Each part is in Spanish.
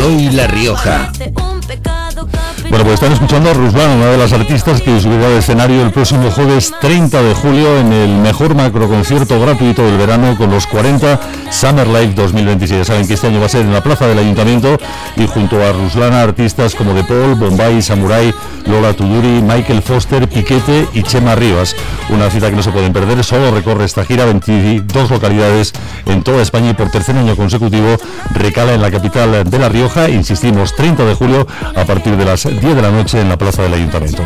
Hoy La Rioja. Bueno, pues están escuchando a Ruslan, una de las artistas que subirá al escenario el próximo jueves 30 de julio en el mejor macroconcierto gratuito del verano con los 40 Summer Live 2026. Saben que este año va a ser en la plaza del Ayuntamiento y junto a Ruslan artistas como De Paul, Bombay, Samurai, Lola Tuduri, Michael Foster, Piquete y Chema Rivas. Una cita que no se pueden perder. Solo recorre esta gira 22 localidades en toda España y por tercer año consecutivo recala en la capital de La Rioja. Insistimos, 30 de julio a partir de las 10 de la noche en la plaza del Ayuntamiento.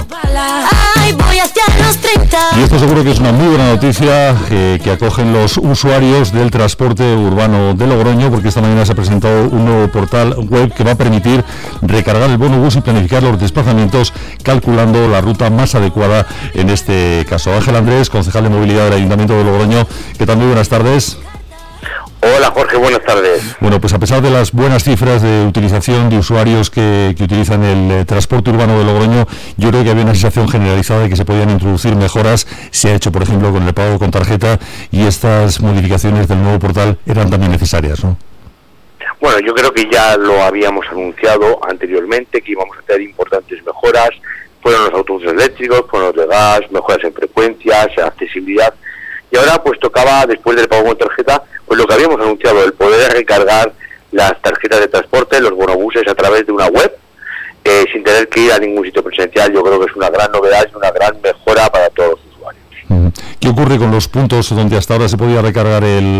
Y esto seguro que es una muy buena noticia que acogen los usuarios del transporte urbano de Logroño, porque esta mañana se ha presentado un nuevo portal web que va a permitir recargar el bono bus y planificar los desplazamientos calculando la ruta más adecuada en este caso. Ángel Andrés, concejal de movilidad del Ayuntamiento de Logroño, ¿qué tal? Muy buenas tardes. Hola Jorge, buenas tardes. Bueno, pues a pesar de las buenas cifras de utilización de usuarios que utilizan el transporte urbano de Logroño, yo creo que había una sensación generalizada de que se podían introducir mejoras. Se ha hecho, por ejemplo, con el pago con tarjeta y estas modificaciones del nuevo portal eran también necesarias, ¿no? Bueno, yo creo que ya lo habíamos anunciado anteriormente, que íbamos a hacer importantes mejoras. Fueron los autobuses eléctricos, fueron los de gas, mejoras en frecuencias, en accesibilidad. Y ahora pues tocaba, después del pago con tarjeta, pues lo que habíamos anunciado, el poder recargar las tarjetas de transporte, los bonobuses a través de una web, sin tener que ir a ningún sitio presencial. Yo creo que es una gran novedad y una gran mejora para todos los usuarios. ¿Qué ocurre con los puntos donde hasta ahora se podía recargar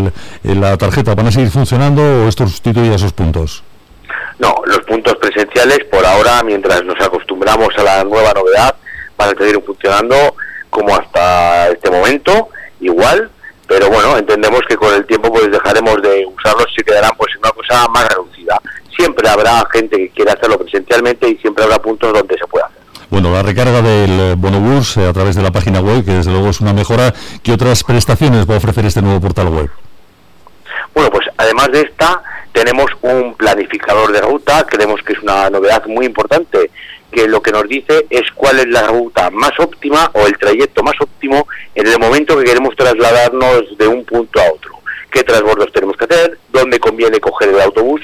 la tarjeta? ¿Van a seguir funcionando o esto sustituye a esos puntos? No, los puntos presenciales por ahora, mientras nos acostumbramos a la nueva novedad, van a seguir funcionando como hasta este momento, igual, pero bueno, entendemos que con el tiempo pues dejaremos de usarlos y quedarán pues en una cosa más reducida. Siempre habrá gente que quiera hacerlo presencialmente y siempre habrá puntos donde se pueda hacer. Bueno, la recarga del bonobús a través de la página web, que desde luego es una mejora. ¿Qué otras prestaciones va a ofrecer este nuevo portal web? Bueno, pues además de esta, tenemos un planificador de ruta. Creemos que es una novedad muy importante, que lo que nos dice es cuál es la ruta más óptima o el trayecto más óptimo en el momento que queremos trasladarnos de un punto a otro. Qué transbordos tenemos que hacer, dónde conviene coger el autobús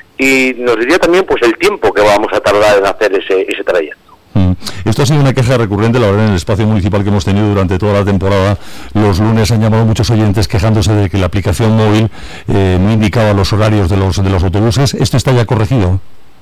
y nos diría también pues el tiempo que vamos a tardar en hacer ese trayecto. Esto ha sido una queja recurrente, la verdad, en el espacio municipal que hemos tenido durante toda la temporada. Los lunes han llamado muchos oyentes quejándose de que la aplicación móvil no indicaba los horarios de los autobuses. ¿Esto está ya corregido?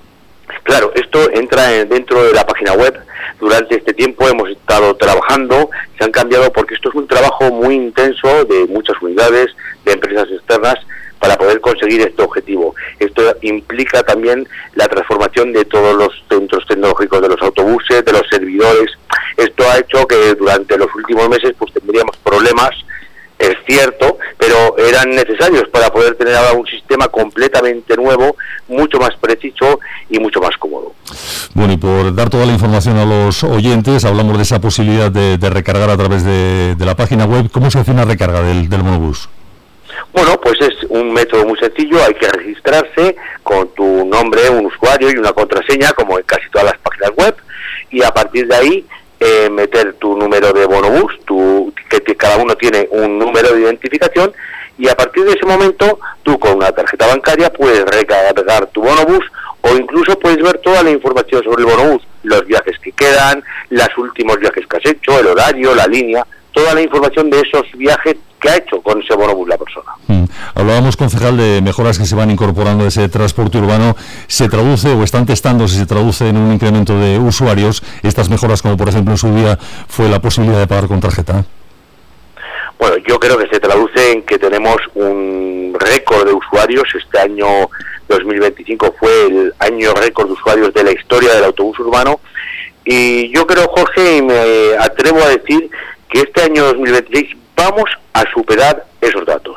Claro, esto entra dentro de la página web. Durante este tiempo hemos estado trabajando, se han cambiado porque esto es un trabajo muy intenso de muchas unidades, de empresas externas, para poder conseguir este objetivo. Esto implica también la transformación de todos los centros tecnológicos de los autobuses, de los servidores. Esto ha hecho que durante los últimos meses pues tendríamos problemas, es cierto, pero eran necesarios para poder tener ahora un sistema completamente nuevo, mucho más preciso y mucho más cómodo. Bueno, y por dar toda la información a los oyentes, hablamos de esa posibilidad de recargar a través de la página web. ¿Cómo se hace una recarga del bonobús? Bueno, pues es un método muy sencillo. Hay que registrarse con tu nombre, un usuario y una contraseña, como en casi todas las páginas web, y a partir de ahí meter tu número de bonobús, que cada uno tiene un número de identificación, y a partir de ese momento tú con una tarjeta bancaria puedes recargar tu bonobús o incluso puedes ver toda la información sobre el bonobús, los viajes que quedan, los últimos viajes que has hecho, el horario, la línea, toda la información de esos viajes que ha hecho con ese bonobús la persona. Hablábamos, concejal, de mejoras que se van incorporando a ese transporte urbano. ¿Se traduce o están testando si se traduce en un incremento de usuarios estas mejoras, como por ejemplo en su día fue la posibilidad de pagar con tarjeta? Bueno, yo creo que se traduce en que tenemos un récord de usuarios. Este año 2025 fue el año récord de usuarios de la historia del autobús urbano. Y yo creo, Jorge, y me atrevo a decir que este año 2026 vamos a superar esos datos.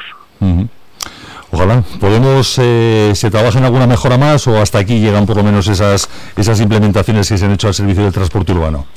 Ojalá. ¿Se trabaja en alguna mejora más o hasta aquí llegan por lo menos esas implementaciones que se han hecho al servicio del transporte urbano?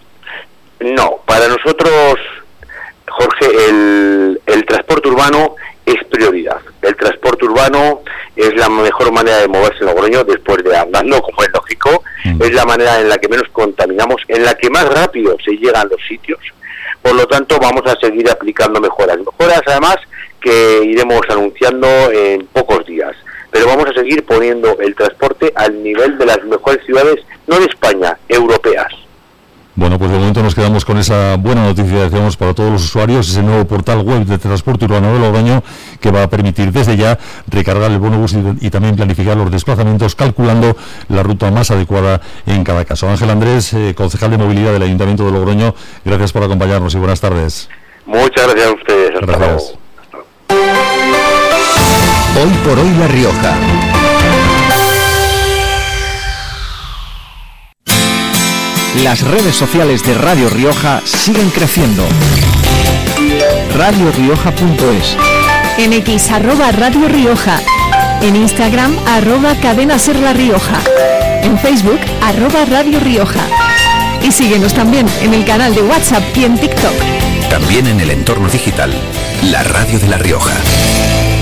No, para nosotros, Jorge, el transporte urbano es prioridad. El transporte urbano es la mejor manera de moverse en Logroño, después de andando, como es lógico. Es la manera en la que menos contaminamos, en la que más rápido se llega a los sitios. Por lo tanto, vamos a seguir aplicando mejoras. Mejoras, además, que iremos anunciando en pocos días. pero vamos a seguir poniendo el transporte al nivel de las mejores ciudades, no de España, europeas. Bueno, pues de momento nos quedamos con esa buena noticia, decíamos, para todos los usuarios, ese nuevo portal web de transporte urbano de Logroño que va a permitir desde ya recargar el bono bus y también planificar los desplazamientos calculando la ruta más adecuada en cada caso. Ángel Andrés, concejal de movilidad del Ayuntamiento de Logroño, gracias por acompañarnos y buenas tardes. Muchas gracias a ustedes. Hasta gracias. Luego. Hoy por hoy La Rioja. Las redes sociales de Radio Rioja siguen creciendo. radiorioja.es. En X @Radio Rioja. En Instagram @Cadena Ser La Rioja. En Facebook @Radio Rioja. Y síguenos también en el canal de WhatsApp y en TikTok. También en el entorno digital, la radio de La Rioja.